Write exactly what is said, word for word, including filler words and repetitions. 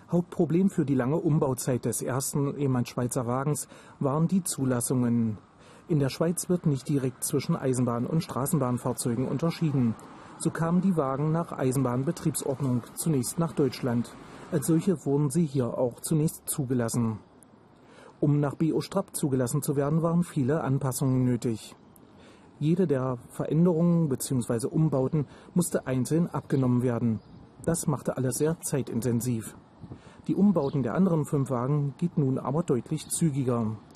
Hauptproblem für die lange Umbauzeit des ersten ehemals Schweizer Wagens waren die Zulassungen. In der Schweiz wird nicht direkt zwischen Eisenbahn- und Straßenbahnfahrzeugen unterschieden. So kamen die Wagen nach Eisenbahnbetriebsordnung zunächst nach Deutschland. Als solche wurden sie hier auch zunächst zugelassen. Um nach B O-Strap zugelassen zu werden, waren viele Anpassungen nötig. Jede der Veränderungen bzw. Umbauten musste einzeln abgenommen werden. Das machte alles sehr zeitintensiv. Die Umbauten der anderen fünf Wagen geht nun aber deutlich zügiger.